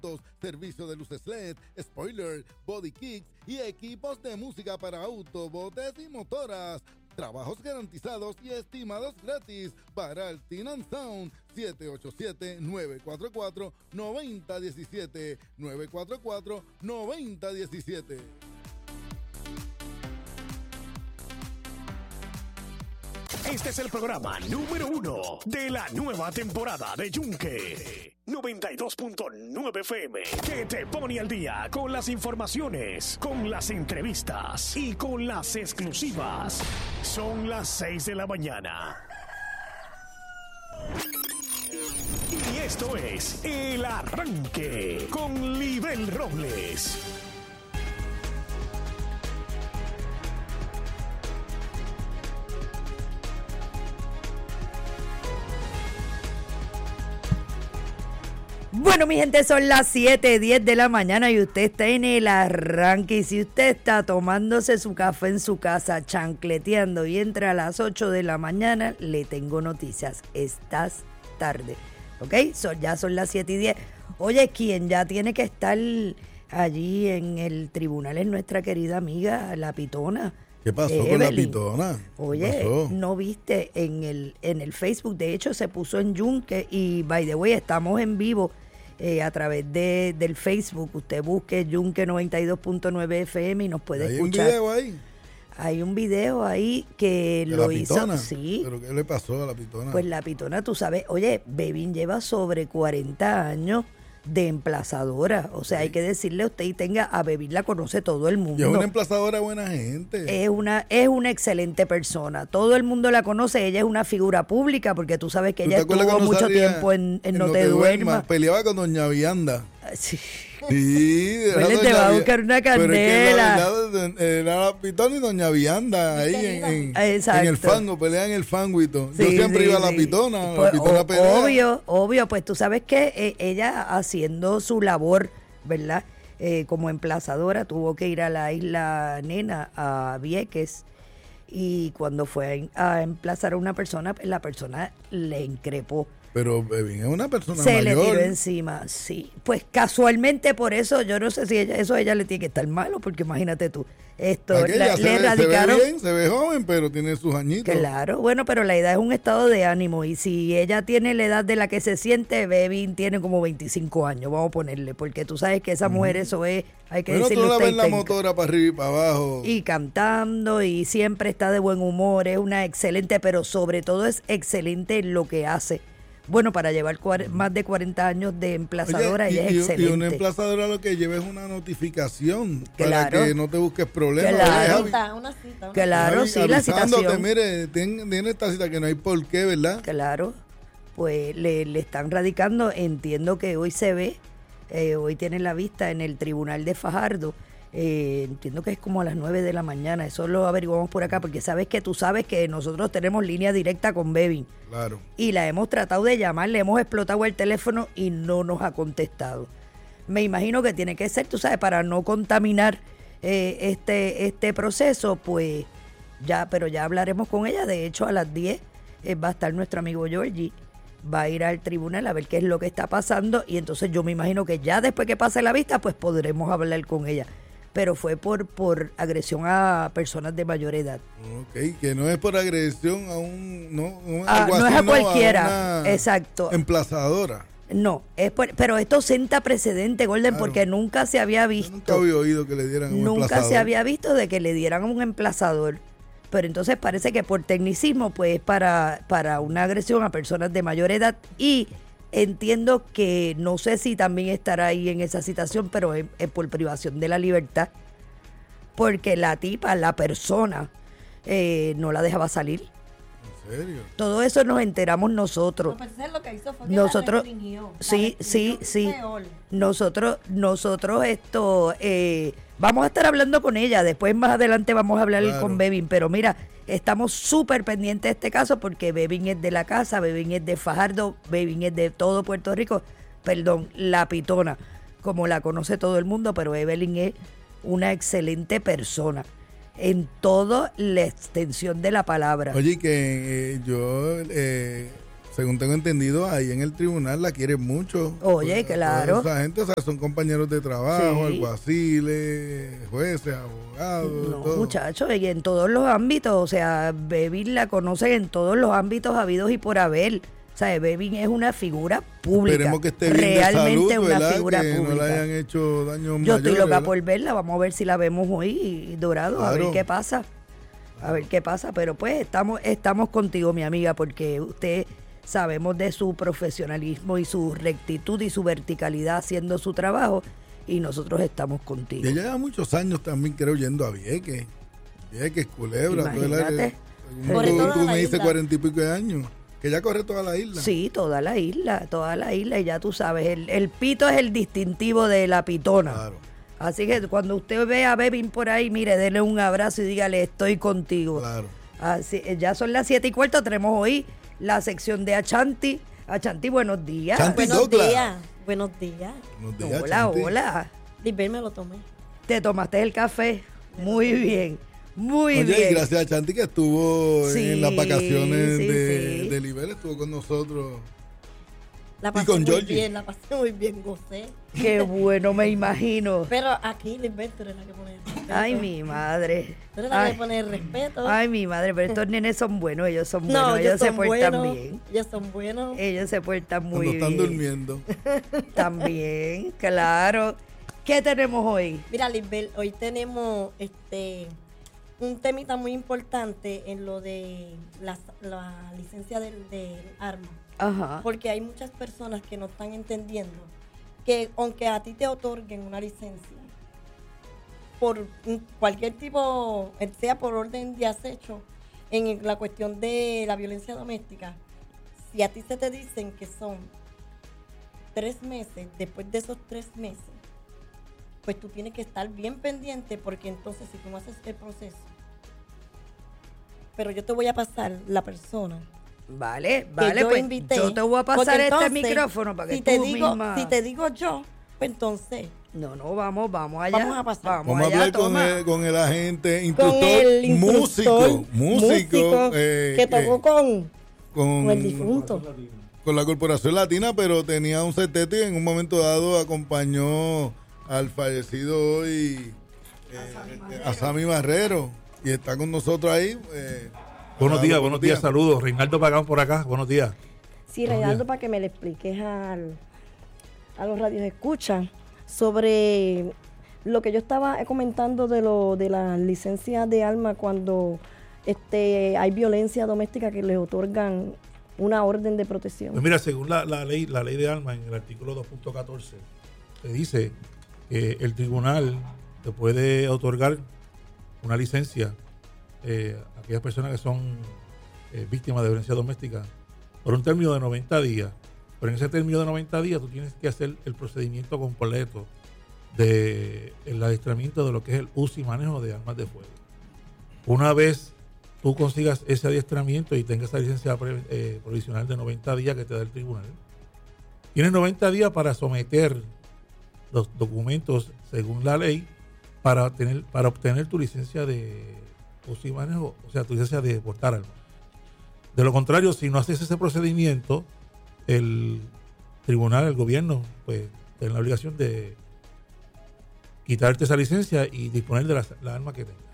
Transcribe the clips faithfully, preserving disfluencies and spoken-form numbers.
servicio de luces L E D, spoiler, body kits y equipos de música para auto, botes y motoras. Trabajos garantizados y estimados gratis. Baraltin and Sound, siete ocho siete, nueve cuatro cuatro, nueve cero uno siete, nueve cuatro cuatro, nueve cero uno siete. Este es el programa número uno de la nueva temporada de Yunque. noventa y dos punto nueve F M, que te pone al día con las informaciones, con las entrevistas y con las exclusivas. Son las seis de la mañana. Y esto es El Arranque con Libel Robles. Bueno, mi gente, son las siete diez de la mañana y usted está en El Arranque. Y si usted está tomándose su café en su casa, chancleteando y entra a las ocho de la mañana, le tengo noticias. Estás tarde, ¿ok? So, ya son las siete y diez. Oye, quien ya tiene que estar allí en el tribunal es nuestra querida amiga, la Pitona. ¿Qué pasó eh, con la Evelyn. Pitona? Oye, ¿no viste en el, en el Facebook? De hecho, se puso en Yunque y, by the way, estamos en vivo. Eh, a través de, del Facebook, usted busque Yunque noventa y dos punto nueve F M y nos puede ¿Hay escuchar. un video ahí? Hay un video ahí que ¿De lo la hizo. Pitona? Sí. ¿Pero qué le pasó a la Pitona? Pues la Pitona, tú sabes, oye, Bebín lleva sobre cuarenta años de emplazadora. O sea, sí. Hay que decirle a usted y tenga, a Bebín la conoce todo el mundo. Y es una emplazadora buena gente. Es una, es una excelente persona. Todo el mundo la conoce. Ella es una figura pública porque tú sabes que ella estuvo mucho tiempo en, en, en No, no Te, te Duermas. Duerma. Peleaba con Doña Vianda. Sí. Sí, Huele, te va a buscar una candela. Pero es que la, era la Pitona y Doña Vianda ahí en, en, en el fango, pelean en el fango y todo. Sí, Yo siempre sí, iba a la sí. Pitona, pues, la Pitona o, pelea. Obvio, obvio, pues tú sabes que eh, ella haciendo su labor, ¿verdad? Eh, como emplazadora, tuvo que ir a la isla Nena, a Vieques, y cuando fue a, a emplazar a una persona, pues la persona le increpó. Pero Bebín es una persona Se mayor. Se le tiró encima, sí. Pues casualmente por eso, yo no sé si ella, eso a ella le tiene que estar malo, porque imagínate tú, esto la, se le ve, erradicaron. Se ve bien, se ve joven, pero tiene sus añitos. Claro, bueno, pero la edad es un estado de ánimo, y si ella tiene la edad de la que se siente, Bebín tiene como veinticinco años, vamos a ponerle, porque tú sabes que esa mujer, uh-huh. eso es, hay que bueno, decirle tú la usted. ves la motora para arriba y para abajo. Y cantando, y siempre está de buen humor, es una excelente, pero sobre todo es excelente en lo que hace. Bueno, para llevar cuar- más de cuarenta años de emplazadora, Oye, y, ella es y, excelente. Y una emplazadora lo que lleva es una notificación, claro. para que no te busques problemas. Claro, Javi, cita, una cita. Claro, Javi, sí, la citación. Mire, tiene esta cita que no hay por qué, ¿verdad? Claro, pues le, le están radicando, entiendo que hoy se ve, eh, hoy tienen la vista en el tribunal de Fajardo. Eh, entiendo que es como a las nueve de la mañana, eso lo averiguamos por acá, porque sabes que tú sabes que nosotros tenemos línea directa con Bebín. Claro. Y la hemos tratado de llamar, le hemos explotado el teléfono y no nos ha contestado. Me imagino que tiene que ser, tú sabes, para no contaminar eh, este, este proceso, pues ya, pero ya hablaremos con ella. De hecho, a las diez eh, va a estar nuestro amigo Georgie, va a ir al tribunal a ver qué es lo que está pasando, y entonces yo me imagino que ya después que pase la vista, pues podremos hablar con ella. Pero fue por por agresión a personas de mayor edad. Ok, que no es por agresión a un... No, un, ah, no es a cualquiera, a una exacto. Emplazadora. No, es por, pero esto senta precedente, Golden, claro, porque nunca se había visto. Yo nunca había oído que le dieran un Nunca emplazador. se había visto de que le dieran un emplazador. Pero entonces parece que por tecnicismo, pues es para, para una agresión a personas de mayor edad. Y entiendo que no sé si también estará ahí en esa situación, pero es, es por privación de la libertad, porque la tipa, la persona, eh, no la dejaba salir. ¿En serio? Todo eso nos enteramos nosotros. No, pues lo que hizo fue que nosotros, la restringió, sí, la sí, sí. Peor. Nosotros, nosotros esto, eh, vamos a estar hablando con ella. Después más adelante vamos a hablar, claro, con Bebín. Pero mira, estamos súper pendientes de este caso porque Bebín es de la casa, Bebín es de Fajardo, Bebín es de todo Puerto Rico. Perdón, la Pitona, como la conoce todo el mundo, pero Evelyn es una excelente persona en toda la extensión de la palabra. Oye, que eh, yo eh, según tengo entendido, ahí en el tribunal la quieren mucho. Oye, Toda- claro. toda esa gente, o sea, son compañeros de trabajo, Sí. alguaciles, jueces, abogados, No, todo. muchachos, y en todos los ámbitos, o sea, Bevin la conocen en todos los ámbitos habidos y por haber. O sea, Bevin es una figura pública. Esperemos que esté bien realmente de salud, una ¿verdad? figura que pública. no le hayan hecho daño Yo mayores, estoy loca ¿verdad? por verla, vamos a ver si la vemos hoy, y Dorado, a ver Claro. qué pasa. A ver qué pasa, pero pues estamos, estamos contigo, mi amiga, porque usted sabemos de su profesionalismo y su rectitud y su verticalidad haciendo su trabajo, y nosotros estamos contigo. Y ella lleva muchos años también, creo, yendo a Vieques. Vieques, Culebra, todo el área. Imagínate. Tú, Corre toda tú la me dices isla. cuarenta y pico de años. Que ella corre toda la isla. Sí, toda la isla, toda la isla, y ya tú sabes, el, el pito es el distintivo de la pitona. Claro. Así que cuando usted ve a Bevin por ahí, mire, dele un abrazo y dígale, estoy contigo. Claro. Así, ya son las siete y cuarto, tenemos hoy la sección de Achanti. Achanti, buenos días. Chanti Buenos Douglas. días. Buenos días. Buenos días, Hola, Chanti. hola. Lisbeth me lo tomé. ¿Te tomaste el café? Muy bien, muy Oye, y bien. gracias a Chanti que estuvo Sí, en las vacaciones sí, de, sí. de Libel, estuvo con nosotros. La pasé con muy Georgie. bien, la pasé muy bien, gocé. Qué bueno, me imagino. Pero aquí, Lisbeth, tú eres la que pone el respeto. Ay, mi madre. Tú eres la Ay, que pone el respeto. ay, mi madre, pero estos nenes son buenos, ellos son buenos, no, ellos ellos se son portan buenos. bien. Ellos son buenos. Ellos se portan muy Cuando están bien. durmiendo. También, claro. ¿Qué tenemos hoy? Mira, Lisbeth, hoy tenemos este un temita muy importante en lo de la, la licencia del, del arma. Ajá. Porque hay muchas personas que no están entendiendo que aunque a ti te otorguen una licencia por cualquier tipo, sea por orden de acecho, en la cuestión de la violencia doméstica, si a ti se te dicen que son tres meses, después de esos tres meses, pues tú tienes que estar bien pendiente, porque entonces si tú no haces el proceso, pero yo te voy a pasar la persona Vale, que vale, yo pues invité, yo te voy a pasar porque este entonces, micrófono para que si tú te digo, misma... si te digo yo, pues entonces No, no, vamos, vamos allá. Vamos a pasar. Vamos, Vamos a allá, hablar con toma. el, con el agente, con instructor, el instructor, músico, músico, eh, que tocó eh, con, con, con el difunto. con la Corporación Latina, pero tenía un setete y en un momento dado acompañó al fallecido hoy eh, a Sammy Marrero, y está con nosotros ahí. eh, Buenos Reinaldo, días, buenos días, saludos. Reinaldo Pagán por acá, buenos días. Sí, Reinaldo, para que me le expliques al, a los radios escuchan sobre lo que yo estaba comentando de lo de la licencia de arma cuando este hay violencia doméstica que les otorgan una orden de protección. Pues mira, según la, la ley la ley de armas, en el artículo dos punto catorce, se dice que el tribunal te puede otorgar una licencia eh, a aquellas personas que son eh, víctimas de violencia doméstica por un término de noventa días. Pero en ese término de noventa días tú tienes que hacer el procedimiento completo de el adiestramiento de lo que es el uso y manejo de armas de fuego. Una vez tú consigas ese adiestramiento y tengas esa licencia pre- eh, provisional de noventa días que te da el tribunal, tienes noventa días para someter los documentos según la ley para obtener, para obtener tu licencia de uso y manejo, o sea, tu licencia de portar armas. De lo contrario, si no haces ese procedimiento, el tribunal, el gobierno, pues tiene la obligación de quitarte esa licencia y disponer de la, la arma que tengas.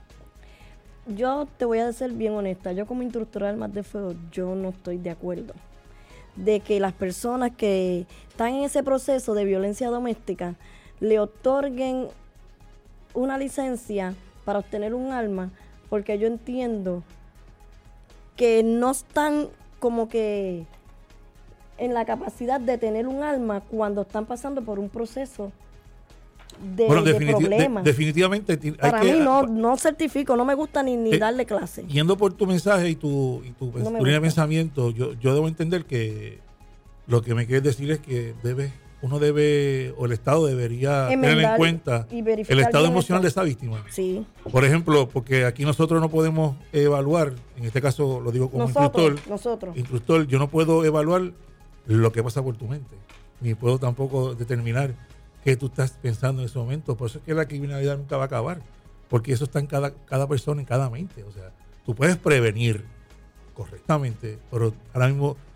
Yo te voy a ser bien honesta, yo como instructora de armas de fuego, yo no estoy de acuerdo de que las personas que están en ese proceso de violencia doméstica le otorguen una licencia para obtener un arma, porque yo entiendo que no están como que en la capacidad de tener un arma cuando están pasando por un proceso de, Bueno, de definiti- problemas. de- definitivamente ti- hay Para que- mí no, no certifico, no me gusta ni, ni Eh, darle clase. Yendo por tu mensaje y tu, y tu, No me tu línea de gusta. pensamiento, yo, yo debo entender que lo que me quieres decir es que debe, uno debe, o el Estado debería tener en Enmendar cuenta y verificar el estado bien emocional eso. de esa víctima. Sí, Por ejemplo, porque aquí nosotros no podemos evaluar, en este caso lo digo como nosotros, instructor, nosotros. instructor, yo no puedo evaluar lo que pasa por tu mente, ni puedo tampoco determinar qué tú estás pensando en ese momento. Por eso es que la criminalidad nunca va a acabar, porque eso está en cada, cada persona, en cada mente. O sea, tú puedes prevenir correctamente, pero ahora mismo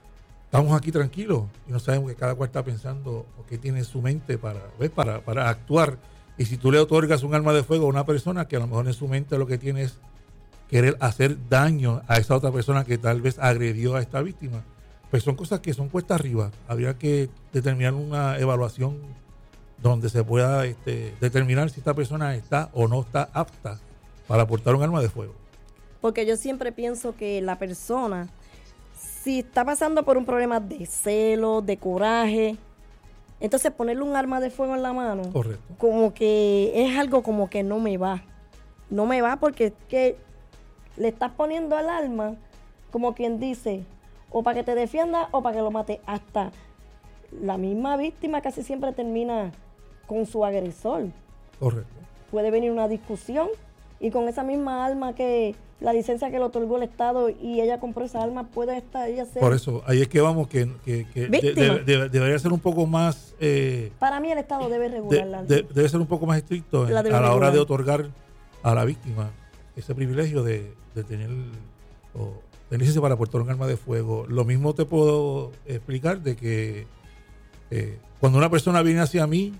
estamos aquí tranquilos y no sabemos que cada cual está pensando o qué tiene en su mente para, ¿ves? Para, para actuar. Y si tú le otorgas un arma de fuego a una persona que a lo mejor en su mente lo que tiene es querer hacer daño a esa otra persona que tal vez agredió a esta víctima, pues son cosas que son cuesta arriba. Habría que determinar una evaluación donde se pueda este, determinar si esta persona está o no está apta para portar un arma de fuego. Porque yo siempre pienso que la persona, si está pasando por un problema de celo, de coraje, entonces ponerle un arma de fuego en la mano, correcto, como que es algo como que no me va. No me va porque es que le estás poniendo el arma, como quien dice, o para que te defienda o para que lo mate. Hasta la misma víctima casi siempre termina con su agresor. Correcto. Puede venir una discusión y con esa misma arma que la licencia que le otorgó el Estado y ella compró esa arma, puede estar ella ser... Por eso, ahí es que vamos, que, que, que de, de, de, debería ser un poco más... Eh, Para mí el Estado debe regular de, la de, Debe ser un poco más estricto en, la a la regular. hora de otorgar a la víctima ese privilegio de, de tener o, de licencia para portar un arma de fuego. Lo mismo te puedo explicar de que eh, cuando una persona viene hacia mí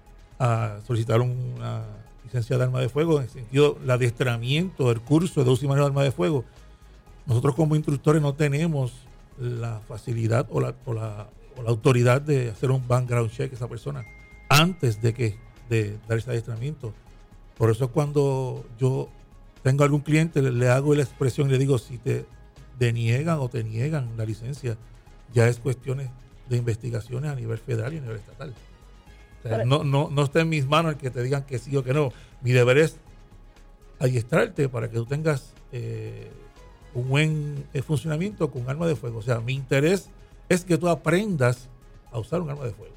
a solicitar una licencia de arma de fuego, en el sentido del adiestramiento, el curso de uso y manejo de arma de fuego, nosotros como instructores no tenemos la facilidad o la, o la, o la autoridad de hacer un background check a esa persona antes de que de dar ese adiestramiento. Por eso cuando yo tengo algún cliente, le, le hago la expresión y le digo, si te deniegan o te niegan la licencia, ya es cuestiones de investigaciones a nivel federal y a nivel estatal. O sea, no, no, no está en mis manos el que te digan que sí o que no. Mi deber es adiestrarte para que tú tengas eh, un buen eh, funcionamiento con un arma de fuego. O sea, mi interés es que tú aprendas a usar un arma de fuego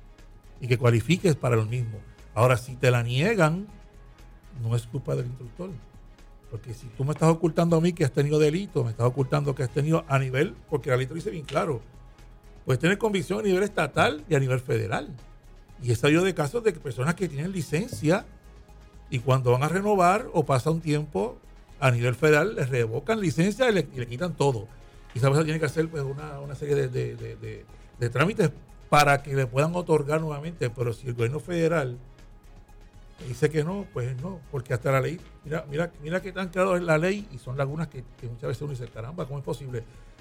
y que cualifiques para lo mismo. Ahora, si te la niegan, no es culpa del instructor. Porque si tú me estás ocultando a mí que has tenido delito, me estás ocultando que has tenido a nivel, porque la ley te dice bien claro, puedes tener convicción a nivel estatal y a nivel federal. Y he sabido de casos de personas que tienen licencia y cuando van a renovar o pasa un tiempo a nivel federal les revocan licencia y le, y le quitan todo. Y esa persona tiene que hacer pues, una, una serie de, de, de, de, de trámites para que le puedan otorgar nuevamente. Pero si el gobierno federal dice que no, pues no, porque hasta la ley, mira, mira, mira que tan claro es la ley y son lagunas que, que muchas veces uno dice, caramba, ¿cómo es posible?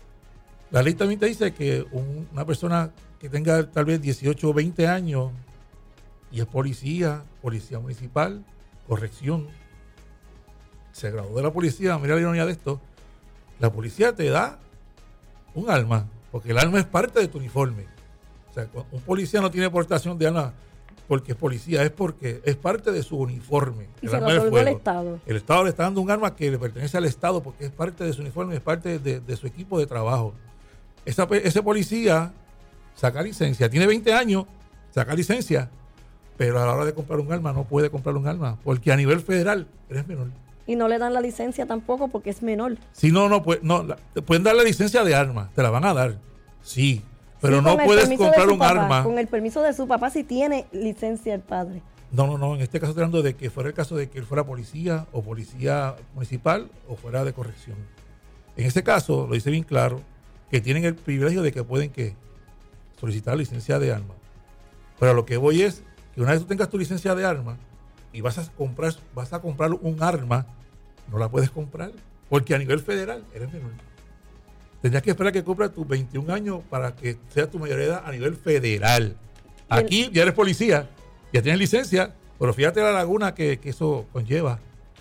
La ley también te dice que un, una persona que tenga tal vez dieciocho o veinte años y es policía, policía municipal, corrección, se graduó de la policía, mira la ironía de esto, la policía te da un arma, porque el arma es parte de tu uniforme. O sea, un policía no tiene portación de arma porque es policía, es porque es parte de su uniforme. Y el se arma lo de otorgó el fuego. Estado. El Estado le está dando un arma que le pertenece al Estado porque es parte de su uniforme, es parte de, de su equipo de trabajo. Esa, ese policía saca licencia, tiene veinte años, saca licencia, pero a la hora de comprar un arma no puede comprar un arma porque a nivel federal eres menor. Y no le dan la licencia tampoco porque es menor. Si no, no, pues, no la, te pueden dar la licencia de arma, te la van a dar, sí, pero sí, no puedes comprar un papá, arma. Con el permiso de su papá si tiene licencia el padre. No, no, no, en este caso estoy hablando de que fuera el caso de que él fuera policía o policía municipal o fuera de corrección. En ese caso, lo dice bien claro, que tienen el privilegio de que pueden que solicitar licencia de arma. Pero a lo que voy es que una vez tú tengas tu licencia de arma y vas a comprar, vas a comprar un arma, no la puedes comprar porque a nivel federal eres menor. Tendrías que esperar que cumplas tus veintiún años para que sea tu mayoría de edad a nivel federal. Aquí ya eres policía, ya tienes licencia, pero fíjate la laguna que, que eso conlleva.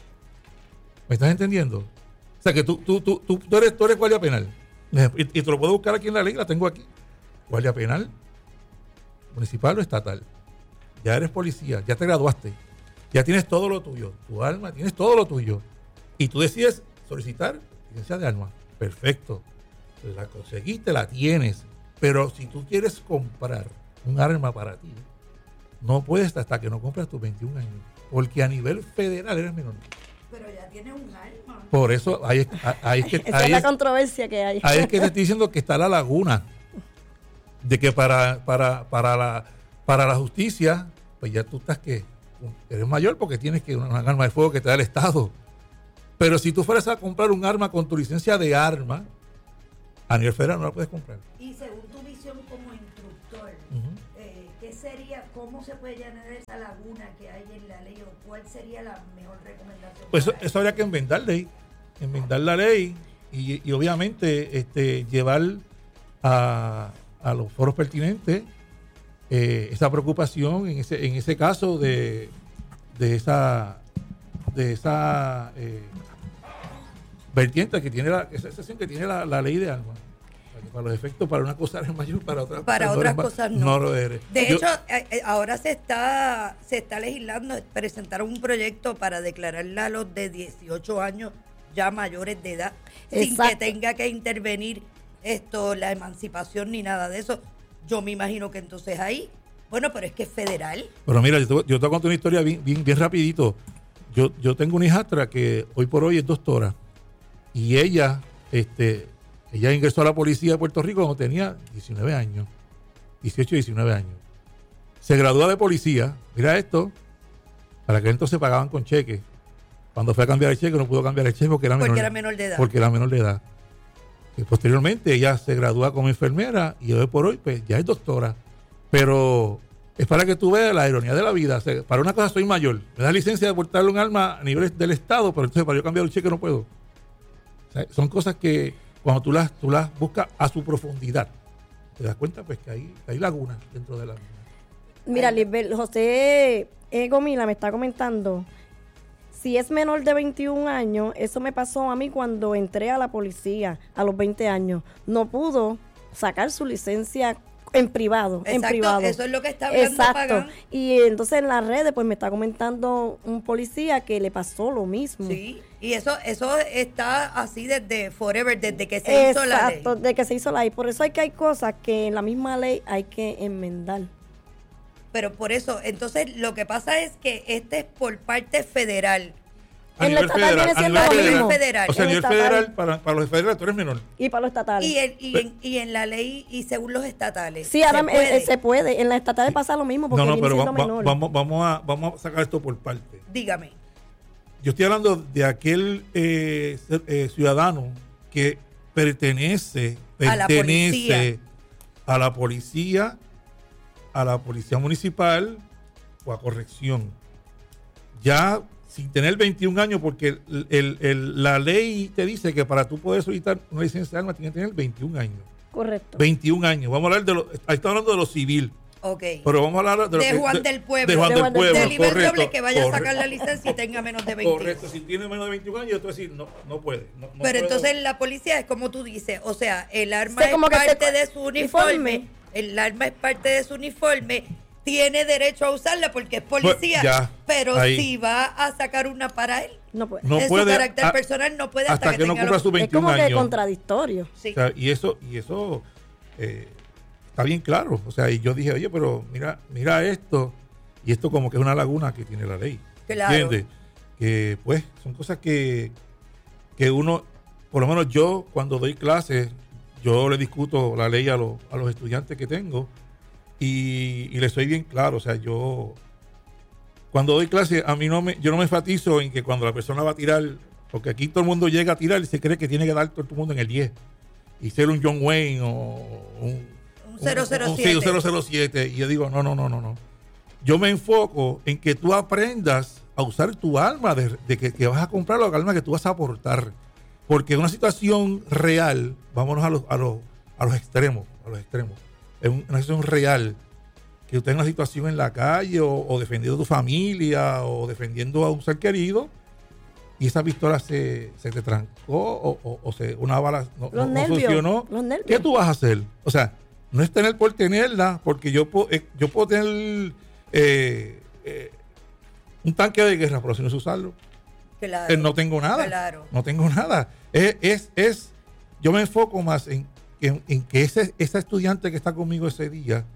¿Me estás entendiendo? O sea que tú, tú, tú, tú, tú eres, tú eres guardia penal. Y, y te lo puedo buscar aquí en la ley, la tengo aquí. Guardia penal, municipal o estatal. Ya eres policía, ya te graduaste, ya tienes todo lo tuyo, tu arma, tienes todo lo tuyo. Y tú decides solicitar licencia de arma. Perfecto. La conseguiste, la tienes. Pero si tú quieres comprar un arma para ti, no puedes hasta que no compres tus veintiún años. Porque a nivel federal eres menor. Pero ya tiene un arma. Por eso, ahí es, ahí es que... Esa ahí es la es, controversia que hay. Ahí es que te estoy diciendo que está la laguna. De que para, para, para, la, para la justicia, pues ya tú estás que... Eres mayor porque tienes que una, una arma de fuego que te da el Estado. Pero si tú fueras a comprar un arma con tu licencia de arma, A nivel federal no la puedes comprar. Y según tu visión como instructor, Uh-huh. eh, ¿qué sería, cómo se puede llenar esa laguna que hay en la ley o cuál sería la mejor recomendación? Pues eso, para eso habría que enmendar ley, enmendar la ley y, y obviamente este, llevar a, a los foros pertinentes eh, esa preocupación en ese en ese caso de, de esa de esa eh, vertiente que tiene la esa sección que tiene la, la ley de armas. Para los efectos, para una cosa eres mayor, para otras Para cosas, otras no, cosas no. no lo eres. De Yo- hecho, eh, eh, ahora se está se está legislando, presentaron un proyecto para declararla a los de dieciocho años ya mayores de edad, sin que Exacto. tenga que intervenir esto, la emancipación ni nada de eso. Yo me imagino que entonces ahí, bueno, pero es que es federal. Pero mira, yo te, yo te voy a contar una historia bien, bien, bien rapidito. Yo, yo tengo una hijastra que hoy por hoy es doctora y ella, este, ella ingresó a la policía de Puerto Rico cuando tenía diecinueve años, dieciocho, diecinueve años. Se gradúa de policía, mira esto, para que entonces pagaban con cheque. Cuando fue a cambiar el cheque no pudo cambiar el cheque porque era menor, Porque era menor de edad. Porque era menor de edad. Y posteriormente ella se gradúa como enfermera y hoy por hoy pues ya es doctora. Pero es para que tú veas la ironía de la vida. O sea, para una cosa soy mayor. Me da licencia de portarle un arma a nivel del Estado, pero entonces para yo cambiar el cheque no puedo. O sea, son cosas que cuando tú las, tú las buscas a su profundidad, te das cuenta pues que hay, hay lagunas dentro de la misma. Mira, Lisbeth, José eh, Gomila me está comentando, si es menor de veintiún años, eso me pasó a mí cuando entré a la policía a los veinte años. No pudo sacar su licencia en privado, en Exacto, privado. eso es lo que está hablando Exacto. Pagán. Y entonces en las redes pues me está comentando un policía que le pasó lo mismo. Sí, y eso eso está así desde forever, desde que se hizo la ley. Exacto, de que se hizo la ley. Por eso hay que hay cosas que en la misma ley hay que enmendar. Pero por eso, entonces lo que pasa es que este es por parte federal. A En la nivel estatal federal, viene a siendo nivel lo federal. mismo. Federal. O sea, a En nivel estatal. federal, para, para los federales tú eres menor. Y para los estatales. Y, el, y, en, y en la ley y según los estatales. Sí, ahora se eh, puede. eh, se puede. En la estatal pasa lo mismo porque No, no, viene pero siendo va- va- menor. vamos, vamos, a, vamos a sacar esto por parte. Dígame. Yo estoy hablando de aquel eh, ser- eh, ciudadano que pertenece, A la pertenece policía. a la policía, a la policía municipal o a corrección. Ya sin tener veintiún años, porque el- el- el- la ley te dice que para tú poder solicitar una licencia de armas tienes que tener veintiún años. Correcto. veintiún años. Vamos a hablar de lo, ahí está hablando de lo civil, Ok. pero vamos a hablar de, lo De que- Juan del Pueblo. De Juan De del Juan del Pueblo, Del Iber correcto, Robles que vaya a sacar correcto. la licencia y tenga menos de veinte. Correcto, si tiene menos de veintiún años, yo te voy a decir, no, no puede. No, no Pero puedo. entonces la policía es como tú dices, o sea, el arma Sí, es como que parte se- de su uniforme, uniforme. el arma es parte de su uniforme, tiene derecho a usarla porque es policía, Pues, ya, pero ahí. si va a sacar una para él, No puede. No en puede, su carácter a- personal no puede hasta, hasta que no tenga cumpla los- sus Es veintiún como que años. contradictorio. Sí. O sea, y eso, y eso eh, está bien claro. O sea, y yo dije, oye, pero mira, mira esto, y esto como que es una laguna que tiene la ley. Claro. ¿Entiendes? Que pues son cosas que, que uno, por lo menos yo, cuando doy clases, yo le discuto la ley a, los a los estudiantes que tengo, y, y les soy bien claro. O sea, yo cuando doy clases, a mí no me, yo no me enfatizo en que cuando la persona va a tirar, porque aquí todo el mundo llega a tirar y se cree que tiene que dar todo el mundo en el diez y ser un John Wayne o un, Un cero cero siete. sí, un cero cero siete. Y yo digo, no, no, no, no, no. Yo me enfoco en que tú aprendas a usar tu alma, de, de que, que vas a comprar la alma que tú vas a aportar. Porque en una situación real, vámonos a los, a los, a los extremos, a los extremos. En una situación real, que usted en una situación en la calle o, o defendiendo a tu familia o defendiendo a un ser querido y esa pistola se, se te trancó o, o, o se, una bala no, Los no- no nervios, funcionó, los nervios. ¿qué tú vas a hacer? O sea, no es tener por tenerla, porque yo puedo, eh, yo puedo tener eh, eh, un tanque de guerra, pero si no sé usarlo, Claro. eh, no tengo nada. Claro. No tengo nada. Es, es, es yo me enfoco más en, en, en que ese, ese estudiante que está conmigo ese día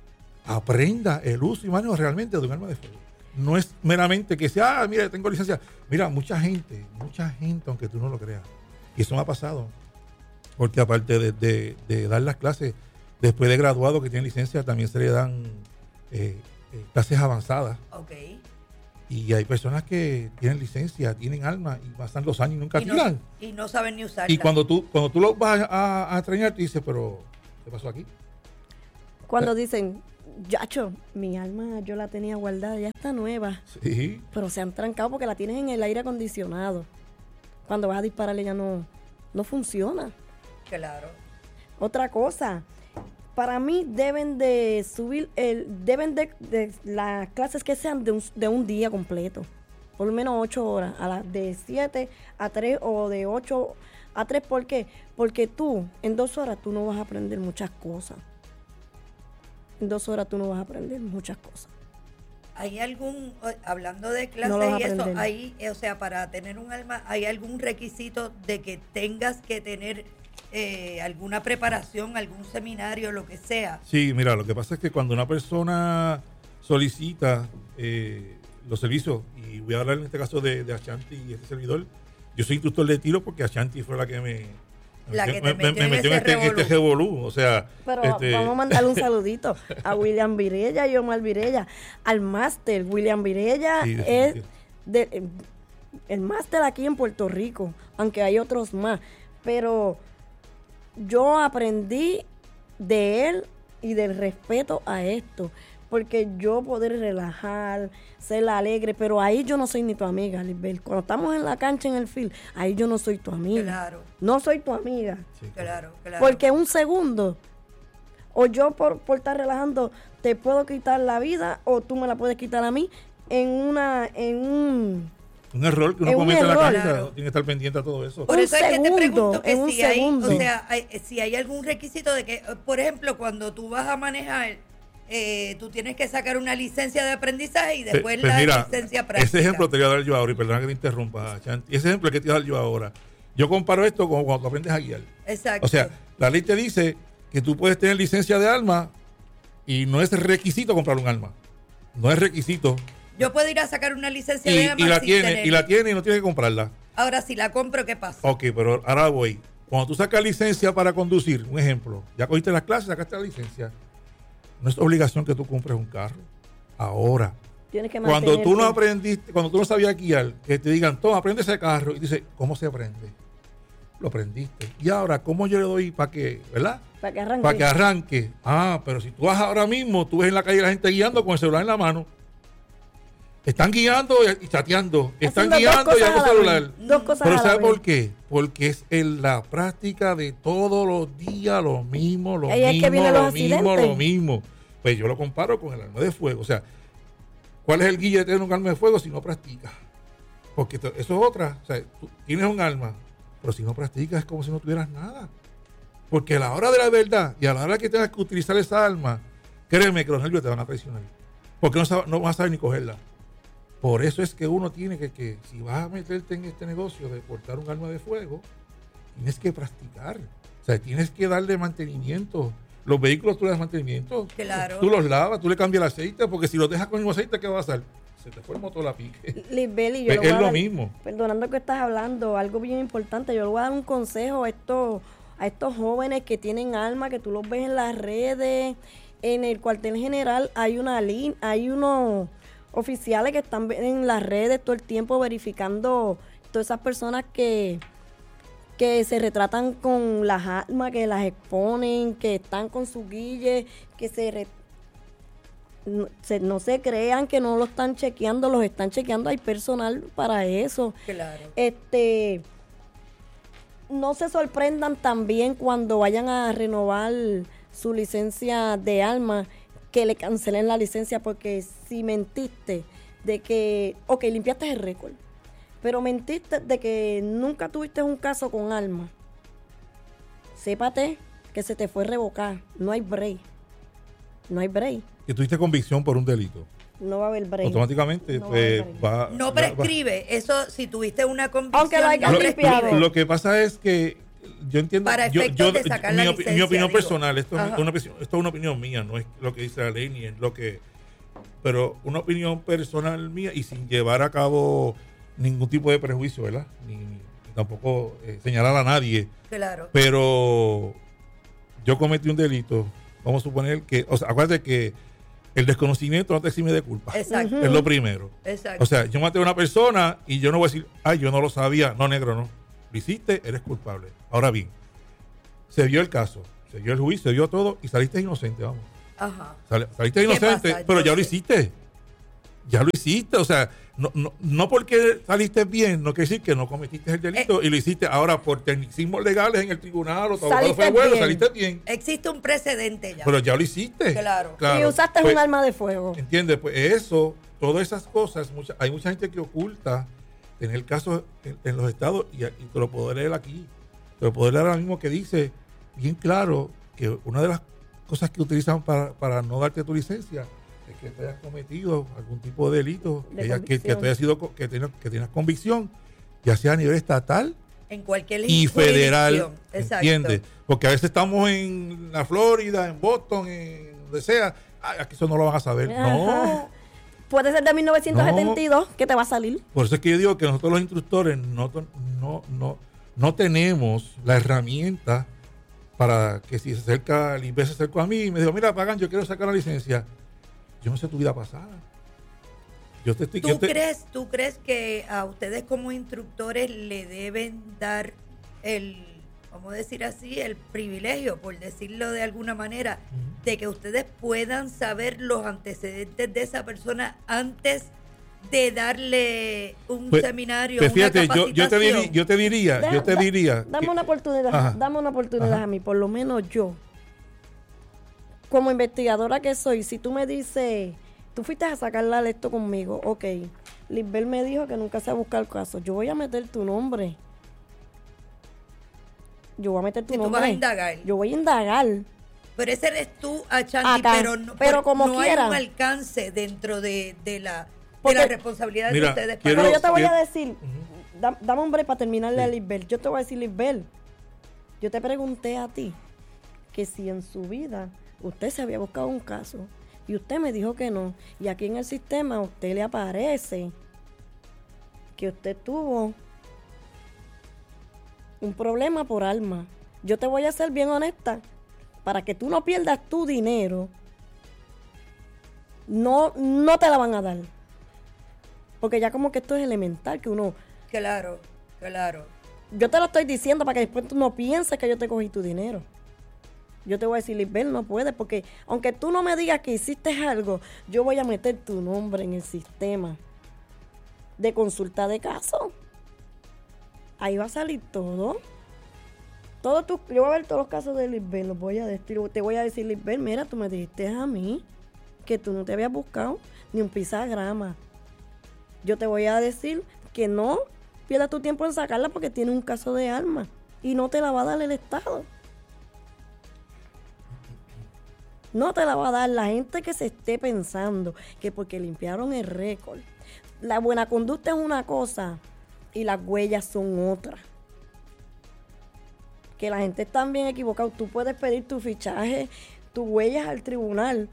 aprenda el uso y manejo realmente de un arma de fuego. No es meramente que sea, ah, mira, tengo licencia. Mira, mucha gente, mucha gente, aunque tú no lo creas. Y eso me ha pasado. Porque aparte de, de, de dar las clases, después de graduados que tienen licencia, también se le dan eh, eh, clases avanzadas. Ok. Y hay personas que tienen licencia, tienen alma y pasan los años y nunca y no, tiran. y no saben ni usarla. Y cuando tú cuando tú lo vas a, a extrañar, te dices, pero ¿qué pasó aquí? Cuando dicen, Yacho, mi alma yo la tenía guardada, ya está nueva. Sí. Pero se han trancado porque la tienes en el aire acondicionado. Cuando vas a dispararle ya no, no funciona. Claro. Otra cosa, para mí deben de subir, el deben de, de las clases que sean de un, de un día completo. Por lo menos ocho horas, a las de siete a tres o de ocho a tres. ¿Por qué? Porque tú, en dos horas, tú no vas a aprender muchas cosas. En dos horas tú no vas a aprender muchas cosas. ¿Hay algún, hablando de clases No lo vas a y eso, aprender. hay, o sea, para tener un alma, ¿hay algún requisito de que tengas que tener eh, alguna preparación, algún seminario, lo que sea? Sí, mira, lo que pasa es que cuando una persona solicita eh, los servicios, y voy a hablar en este caso de, de Ashanti y este servidor, yo soy instructor de tiro porque Ashanti fue la que me, La me, que te me- metió me en metió en ese este, en este revolú. revolú. O sea, Pero este, vamos a mandarle un saludito a William Virella y Omar Virella, al máster. William Virella Sí, es definitivo. de, el máster aquí en Puerto Rico, aunque hay otros más. Pero yo aprendí de él y del respeto a esto, porque yo poder relajar, ser alegre, pero ahí yo no soy ni tu amiga, Lisbeth. Cuando estamos en la cancha, en el field, ahí yo no soy tu amiga. Claro, No soy tu amiga. sí, claro, claro. Porque un segundo, o yo por, por estar relajando, te puedo quitar la vida, o tú me la puedes quitar a mí, en una, en un... un error que uno Es un comete en la error. cancha, Claro. tiene que estar pendiente a todo eso. Por un eso es que te segundo, pregunto que en un si hay, segundo. o Sí. sea, hay- si hay algún requisito de que, eh, por ejemplo, cuando tú vas a manejar, eh, tú tienes que sacar una licencia de aprendizaje y después Pues la mira, licencia práctica. ese ejemplo te voy a dar yo ahora, y perdona que te interrumpa, Chanti. Ese ejemplo que te voy a dar yo ahora. Yo comparo esto con cuando tú aprendes a guiar. Exacto. O sea, la ley te dice que tú puedes tener licencia de arma y no es requisito comprar un arma. No es requisito. Yo puedo ir a sacar una licencia Y, de y armas la sin tiene, tener- y la tiene y no tiene que comprarla. Ahora, si la compro, ¿qué pasa? Ok, pero ahora voy. Cuando tú sacas licencia para conducir, un ejemplo, ya cogiste las clases, sacaste la licencia, no es obligación que tú compres un carro. Ahora, Tienes que cuando tú no mantenerte. aprendiste, cuando tú no sabías guiar, que te digan, toma, aprende ese carro, y dices, ¿cómo se aprende? Lo aprendiste. Y ahora, ¿cómo yo le doy para que, verdad? Para que arranque. Para que arranque. Ah, pero si tú vas ahora mismo, tú ves en la calle la gente guiando con el celular en la mano. Están guiando y, y chateando. Están Haciendo dos guiando y cosas dando a la celular. vez. Dos cosas Pero a la ¿sabe vez. por qué? Porque es en la práctica de todos los días lo mismo, lo Ahí es que mismo, vienen lo los mismo, accidentes. lo mismo. Pues yo lo comparo con el arma de fuego. O sea, ¿cuál es el guille de tener un arma de fuego si no practicas? Porque esto- eso es otra. O sea, tú tienes un arma, pero si no practicas es como si no tuvieras nada. Porque a la hora de la verdad y a la hora que tengas que utilizar esa arma, créeme que los nervios te van a traicionar. Porque no, sab- no vas a saber ni cogerla. Por eso es que uno tiene que, que, si vas a meterte en este negocio de portar un arma de fuego, tienes que practicar. O sea, tienes que darle mantenimiento. Los vehículos tú le das mantenimiento. Claro. Tú los lavas, tú le cambias el aceite, porque si los dejas con el mismo aceite, ¿qué va a pasar? Se te fue el motor a pique. Lisbeth, yo Es le voy a lo dar- mismo. Perdonando que estás hablando, algo bien importante, yo le voy a dar un consejo a estos, a estos jóvenes que tienen alma, que tú los ves en las redes. En el cuartel general hay una línea, hay unos oficiales que están en las redes todo el tiempo verificando todas esas personas que que se retratan con las armas, que las exponen, que están con su guille, que se, re- no, se no se crean que no lo están chequeando, los están chequeando, hay personal para eso. Claro. Este, no se sorprendan también cuando vayan a renovar su licencia de arma, que le cancelen la licencia, porque si mentiste de que, ok, limpiaste el récord, pero mentiste de que nunca tuviste un caso con arma, sépate que se te fue revocar, no hay break, no hay break, Que tuviste convicción por un delito. no va a haber break. Automáticamente No pues, va a haber. va, No va- va- prescribe. Eso, si tuviste una convicción, Aunque lo hayan no Lo, limpiado. prescribe. lo que pasa es que yo entiendo. Para yo, efectos yo- de sacar mi, la opi- mi licencia, opinión digo. personal, esto es, Ajá. una, opinión- esto es una opinión mía, no es lo que dice la ley ni es lo que. Pero una opinión personal mía y sin llevar a cabo ningún tipo de prejuicio, ¿verdad? Ni, ni tampoco eh, señalar a nadie. Claro. Pero yo cometí un delito. Vamos a suponer que. O sea, acuérdate que el desconocimiento no te exime de culpa. Exacto. Es lo primero. Exacto. O sea, yo maté a una persona y yo no voy a decir, ay, yo no lo sabía. No, negro, no. Lo hiciste, eres culpable. Ahora bien, se vio el caso, se vio el juicio, se vio todo y saliste inocente, vamos. Ajá. Sal, saliste inocente, pasa? pero Yo ya sé. lo hiciste. Ya lo hiciste. O sea, no, no, no porque saliste bien, no quiere decir que no cometiste el delito Eh, y lo hiciste ahora por tecnicismos legales en el tribunal o todo Saliste fue bueno, bien. saliste bien. Existe un precedente ya. Pero ya lo hiciste. Claro. Y usaste Pues, un arma de fuego. ¿entiendes? Pues eso, todas esas cosas, mucha, hay mucha gente que oculta tener casos en, en los estados y, y te lo puedo leer aquí. Te lo puedo leer ahora mismo que dice bien claro que una de las cosas que utilizan para, para no darte tu licencia es que te hayas cometido algún tipo de delito, De que, haya- que, que convicción. tú hayas sido, co- que, tengas, que tengas convicción, ya sea a nivel estatal En cualquier y federal, jurisdicción. Exacto. ¿entiendes? Porque a veces estamos en la Florida, en Boston, en donde sea, ay, aquí eso no lo van a saber. No. Ajá. Puede ser de mil novecientos setenta y dos que te va a salir. Por eso es que yo digo que nosotros los instructores no, to- no, no, no tenemos la herramienta para que si se acerca, el I B se acercó a mí y me dijo, mira, Pagan, yo quiero sacar la licencia. Yo no sé tu vida pasada. Yo te estoy... ¿Tú yo te- crees, ¿Tú crees que a ustedes como instructores le deben dar el, vamos a decir así, el privilegio, por decirlo de alguna manera, de que ustedes puedan saber los antecedentes de esa persona antes de darle un Pues, seminario, pues una fíjate, yo, yo, te capacitación? diri- yo te diría, Da- yo te da- diría... Dame que- una oportunidad, Ajá. dame una oportunidad Ajá. a mí, por lo menos yo. Como investigadora que soy, si tú me dices, tú fuiste a sacarla esto conmigo, ok, Lisbel me dijo que nunca se ha buscado el caso, yo voy a meter tu nombre. Yo voy a meter tu Y tú nombre. vas a indagar. Yo voy a indagar. Pero ese eres tú, Achanti, Acá, pero no, pero por- como no quiera. hay un alcance dentro de, de la, de Porque- la responsabilidad de Mira, ustedes. quiero- para- Pero yo te voy a quiero- decir, da- dame un break para terminarle a Sí. Lisbel. Yo te voy a decir, Lisbel, yo te pregunté a ti que si en su vida usted se había buscado un caso y usted me dijo que no. Y aquí en el sistema a usted le aparece que usted tuvo un problema por alma. Yo te voy a ser bien honesta. Para que tú no pierdas tu dinero, no, no te la van a dar. Porque ya como que esto es elemental, que uno... Claro, claro. Yo te lo estoy diciendo para que después tú no pienses que yo te cogí tu dinero. Yo te voy a decir, Lisbel, no puedes, porque aunque tú no me digas que hiciste algo, yo voy a meter tu nombre en el sistema de consulta de caso. Ahí va a salir todo. Todo tu, yo voy a ver todos los casos de Lisbel, los voy a decir, te voy a decir, Lisbel, mira, tú me dijiste a mí que tú no te habías buscado ni un pisagrama. Yo te voy a decir que no pierdas tu tiempo en sacarla porque tiene un caso de arma y no te la va a dar el Estado. No te la va a dar la gente que se esté pensando que porque limpiaron el récord. La buena conducta es una cosa y las huellas son otra. Que la gente está bien equivocada. Tú puedes pedir tu fichaje, tus huellas al tribunal.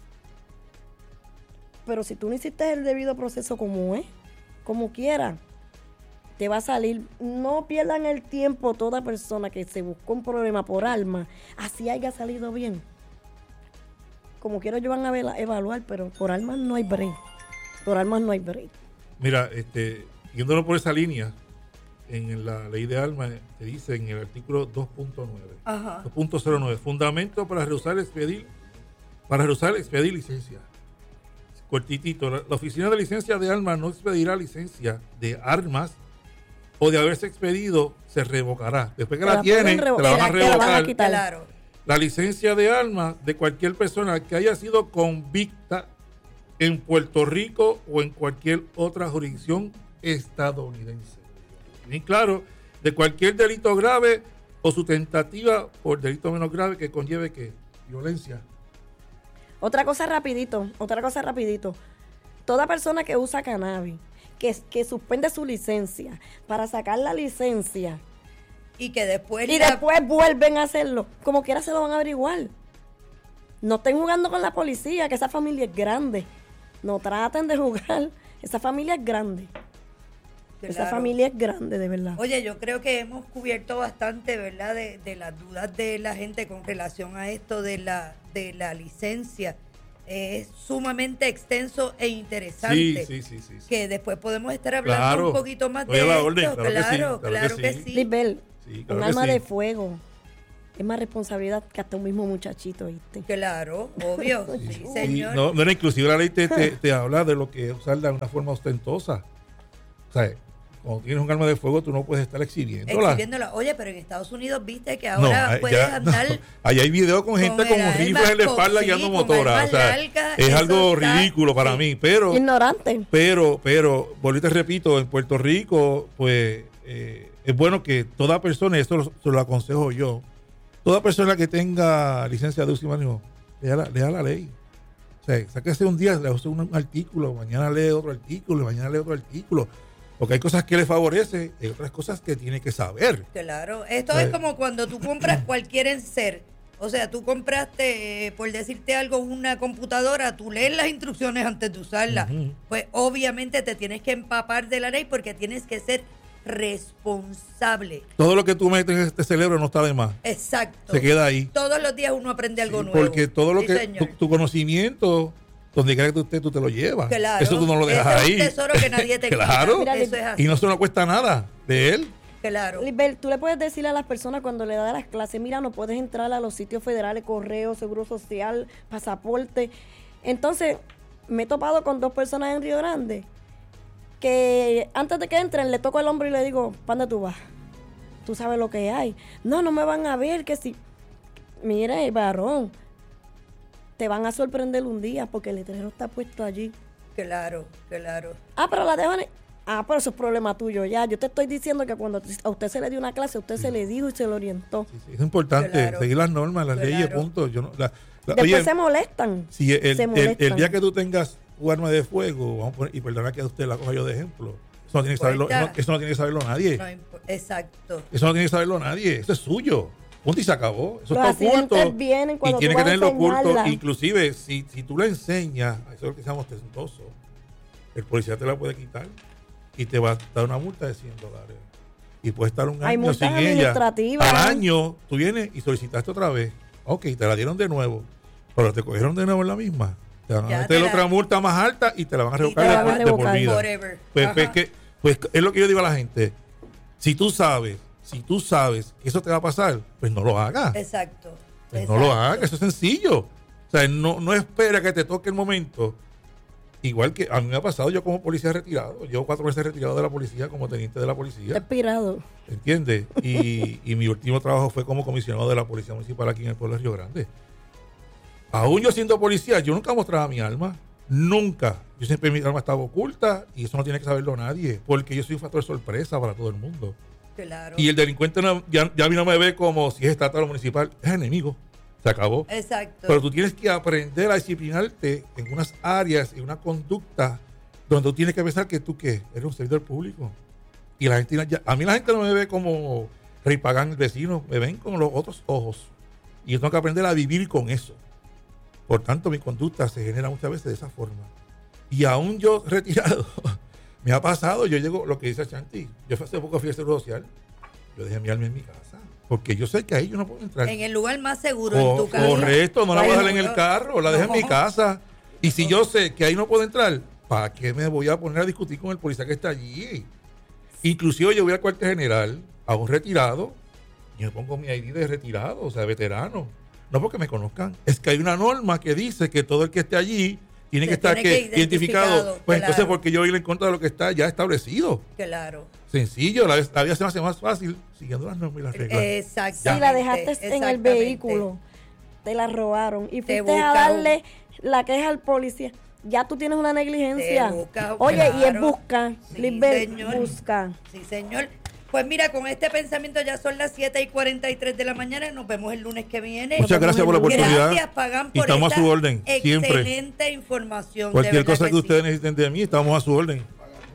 Pero si tú no hiciste el debido proceso como es, como quiera, te va a salir. No pierdan el tiempo toda persona que se buscó un problema por alma, así haya salido bien. Como quiera ellos van a ver- evaluar, pero por almas no hay break. Por almas no hay break. Mira, este, yéndolo por esa línea, en la ley de armas te dice en el artículo dos punto nueve, Ajá. dos punto cero nueve, fundamento para rehusar expedir, para rehusar expedir licencia. Cortitito, la, la oficina de licencia de armas no expedirá licencia de armas o de haberse expedido, se revocará. Después que Te la, la tienen, pueden revo- te la van a te la van a revocar. quitar. Claro. La licencia de armas de cualquier persona que haya sido convicta en Puerto Rico o en cualquier otra jurisdicción estadounidense. Bien claro, de cualquier delito grave o su tentativa por delito menos grave que conlleve que violencia. Otra cosa rapidito, otra cosa rapidito. Toda persona que usa cannabis, que, que suspende su licencia para sacar la licencia Y que después... y la- después vuelven a hacerlo, como quiera se lo van a averiguar. No estén jugando con la policía, que esa familia es grande. No traten de jugar. Esa familia es grande. Esa Claro. familia es grande, de verdad. Oye, yo creo que hemos cubierto bastante, ¿verdad?, de, de las dudas de la gente con relación a esto de la, de la licencia. es sumamente extenso e interesante. Sí, sí, sí, sí, sí. Que después podemos estar hablando Claro. un poquito más Estoy de a la esto. orden, claro que sí, claro, claro claro que que sí. sí. Lisbel, Sí, claro un que arma sí. de fuego es más responsabilidad que hasta un mismo muchachito, ¿viste? Claro, obvio, sí, Sí, señor. no, no, inclusive la ley te, te, te habla de lo que es usarla de una forma ostentosa. O sea, cuando tienes un arma de fuego, tú no puedes estar exhibiéndola. Exhibiéndola. Oye, pero en Estados Unidos viste que No, ahora ahí puedes ya- andar. no. Ahí hay videos con gente con con el rifles en la arma, espalda sí, guiando con motora. armas O sea, largas, es eso algo está- ridículo para sí. mí. Pero, Ignorante. pero, pero, vuelvo y te repito, en Puerto Rico, pues, eh, es bueno que toda persona, y esto lo, se lo aconsejo yo, toda persona que tenga licencia de uso y manejo, lea la, lea la ley. O sea, sáquese un día, lea un artículo, mañana lee otro artículo, mañana lee otro artículo. Porque hay cosas que le favorecen y otras cosas que tiene que saber. Claro, esto Eh. es como cuando tú compras cualquier enser. O sea, tú compraste, eh, por decirte algo, una computadora, tú lees las instrucciones antes de usarla. Ujú. Pues obviamente te tienes que empapar de la ley porque tienes que ser responsable. Todo lo que tú metes en este cerebro no está de más. Exacto. Se queda ahí. Todos los días uno aprende algo Sí, nuevo. porque todo lo Sí, que señor. tu, tu conocimiento, donde quiera que tú estés, tú te lo llevas. Claro. Eso tú no lo dejas Ese es ahí. un tesoro que nadie te Claro. quita. Eso es así. Y no se nos cuesta nada de él. Claro. Lisbel, tú le puedes decirle a las personas cuando le da las clases, mira, no puedes entrar a los sitios federales, correo, seguro social, pasaporte. Entonces, me he topado con dos personas en Río Grande que antes de que entren le toco el hombro y le digo, ¿para dónde tú vas? Tú sabes lo que hay. No, no me van a ver, que si... Mire, varón, te van a sorprender un día porque el letrero está puesto allí. Claro, claro. Ah, pero la dejan... Ah, pero eso es problema tuyo ya. Yo te estoy diciendo que cuando a usted se le dio una clase, a usted se le dijo y se le orientó. Sí, sí, es importante Claro. seguir las normas, las Claro. leyes, punto. Yo no, la- la- Después oye, se molestan. si el, se el- molestan. el día que tú tengas un arma de fuego, vamos a poner, y perdona que a usted la coja yo de ejemplo, eso no tiene que Pues saberlo, ya. no- eso no tiene que saberlo nadie. No impo- Exacto. Eso no tiene que saberlo nadie. Eso es suyo. Punto y se acabó. Eso Los está oculto. accidentes vienen cuando Y tiene tú que vas a tenerlo oculto. enseñarla. Inclusive, si, si tú le enseñas, eso es lo que se llama ostentoso, el policía te la puede quitar y te va a dar una multa de cien dólares. Y puede estar un Hay año multas sin ella. administrativas. Al año, tú vienes y solicitaste otra vez. Ok, te la dieron de nuevo. Pero te cogieron de nuevo en la misma. Te van a Ya meter te la- otra multa más alta y te la van a Y te revocar la de, van a por- de por revocar. vida. Forever. Pues, Ajá. pues, que, pues es lo que yo digo a la gente. Si tú sabes, si tú sabes que eso te va a pasar, pues no lo hagas. Exacto. Pues no lo exacto. hagas, eso es sencillo. O sea, no, no espera que te toque el momento. Igual que a mí me ha pasado, yo como policía retirado, llevo cuatro meses retirado de la policía como teniente de la policía. Expirado. ¿Entiendes? Y, y mi último trabajo fue como comisionado de la Policía Municipal aquí en el pueblo de Río Grande. Aún yo siendo policía, yo nunca mostraba mi arma. Nunca. Yo siempre mi arma estaba oculta y eso no tiene que saberlo nadie, porque yo soy un factor sorpresa para todo el mundo. Claro. Y el delincuente no- ya, ya a mí no me ve como si es estatal o municipal, es enemigo. Se acabó. Exacto. Pero tú tienes que aprender a disciplinarte en unas áreas, en una conducta donde tú tienes que pensar que tú qué, eres un servidor público. Y la gente, ya- a mí la gente no me ve como Rey Pagán, el vecino, me ven con los otros ojos. Y yo tengo que aprender a vivir con eso. Por tanto, mi conducta se genera muchas veces de esa forma. Y aún yo retirado, me ha pasado, yo llego, lo que dice Chanti, yo hace poco fui al Seguro Social, yo dejé mi alma en mi casa. Porque yo sé que ahí yo no puedo entrar. En el lugar más seguro, Co- en tu casa. Correcto, no la voy a dejar en el Seguro. carro, la dejo en mi No. casa. Y si yo sé que ahí no puedo entrar, ¿para qué me voy a poner a discutir con el policía que está allí? Inclusive yo voy al cuartel general, a un retirado, y me pongo mi I D de retirado, o sea, veterano. No porque me conozcan, es que hay una norma que dice que todo el que esté allí tiene Se que estar tiene que que identificado. identificado, Pues entonces, claro. porque yo ir en contra de lo que está ya establecido. Claro. Sencillo, la, la vida se me hace más fácil siguiendo las normas y las reglas. Exactamente. Si la dejaste en el exactamente. vehículo, te la robaron y Te fuiste a busca darle la queja al policía, ya tú tienes una negligencia. Te busca, Oye, y es claro. busca, Sí, Lisbeth, señor. busca. Sí, señor. Pues mira, con este pensamiento ya son las siete y cuarenta y tres de la mañana. Nos vemos el lunes que viene. Muchas gracias por la oportunidad. Gracias, Pagan, Y por estamos a esta su orden, siempre. excelente información. de Cualquier verdad cosa que, sí. ustedes necesiten de mí, estamos a su orden.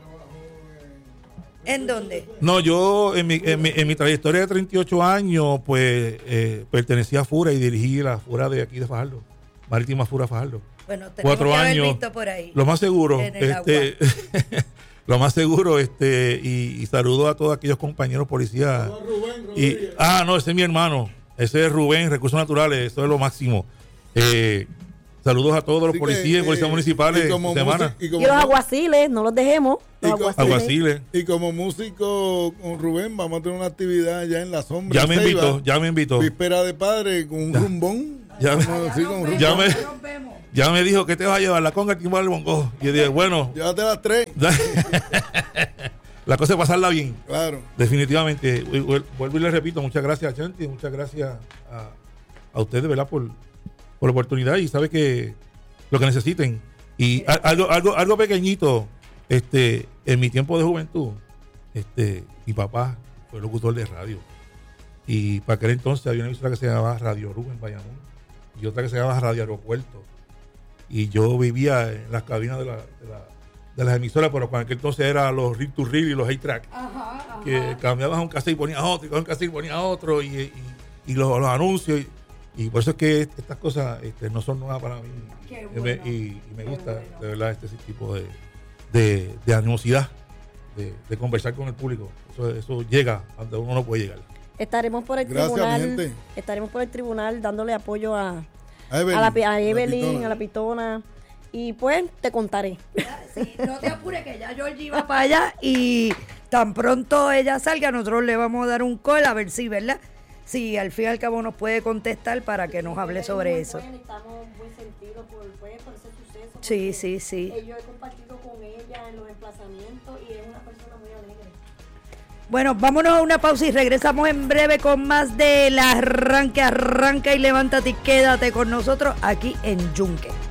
¿En dónde? No, yo en mi, en mi, en mi trayectoria de treinta y ocho años, pues eh, pertenecía a FURA y dirigí la FURA de aquí de Fajardo, Marítima FURA Fajardo. Bueno, tenemos Cuatro que haber años. visto por ahí. Lo más seguro, En el este, lo más seguro, este, y, y saludo a todos aquellos compañeros policías. Y, ah, no, ese es mi hermano, ese es Rubén, Recursos Naturales, eso es lo máximo. Eh, Saludos a todos los Así policías que, y policías eh, municipales y como de semana. música- y como Y los mu- aguaciles, no los dejemos. Los Y co- aguaciles. Aguaciles. Y como músico con Rubén, vamos a tener una actividad ya en la sombra. Ya me en Ceiba, invitó, ya me invitó. Víspera de padre con un Ya. rumbón. Ya me- Vamos así con un rumbón. Ya me, Nos vemos. ya me dijo que te vas a llevar la conga, el timbal, el bongo. Y yo dije, bueno, Llévate las tres. la cosa es pasarla bien. Claro. Definitivamente. Vu- vu- Vuelvo y le repito, muchas gracias a Chanti, muchas gracias a, a ustedes, ¿verdad? Por, por la oportunidad y sabe que lo que necesiten. Y a- algo, algo, algo pequeñito, este, en mi tiempo de juventud, este, mi papá fue locutor de radio. Y para aquel entonces había una emisora que se llamaba Radio Rubén en Bayamón y otra que se llamaba Radio Aeropuerto. Y yo vivía en las cabinas de, la, de, la- de las emisoras, pero para aquel entonces eran los Reel to Reel y los A-Track, que cambiabas un cassette y ponías otro, y con un cassette y ponías otro, y, y, y los, los anuncios. Y, y por eso es que estas cosas este, no son nuevas para mí. Qué Y me- bueno, y, y me qué gusta, bueno. de verdad, este tipo de, de, de animosidad, de, de conversar con el público. Eso, eso llega a donde uno no puede llegar. Estaremos por el Gracias, mi tribunal. gente. Estaremos por el tribunal dándole apoyo a, A Evelyn. a, la, pi- a la Evelyn, pitona. a la pitona. Y pues te contaré. Sí, no te apures que ya Georgie va para allá y tan pronto ella salga, nosotros le vamos a dar un call a ver si, ¿verdad? Si al fin y al cabo nos puede contestar para que nos hable sobre eso. Estamos muy sentidos por, pues, por ese suceso. Sí, sí, sí. Yo he compartido con ella en los emplazamientos y es una persona muy alegre. Bueno, vámonos a una pausa y regresamos en breve con más del arranque, arranca y levántate y quédate con nosotros aquí en Yunque.